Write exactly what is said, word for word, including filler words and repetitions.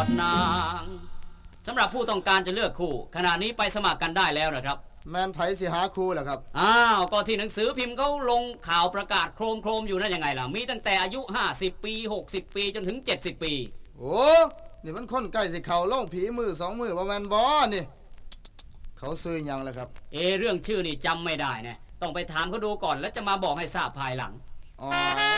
นางสำหรับผู้ต้องการจะเลือกคู่ขณะนี้ไปสมัครกันได้แล้วนะครับแมนไผสิหาคู่เหรอครับอ้าวก็ที่หนังสือพิมพ์เขาลงข่าวประกาศโครมโครมอยู่นั่นยังไงล่ะมีตั้งแต่อายุห้าสิบปีหกสิบปีจนถึงเจ็ดสิบปีโอ้นี่มันคนใกล้สิเขาล่องผีมือสองมือว่าแมนบอนี่เขาซื้อยังแล้วครับเอเรื่องชื่อนี่จำไม่ได้นะต้องไปถามเขาดูก่อนแล้วจะมาบอกให้ทราบภายหลังอ๋อ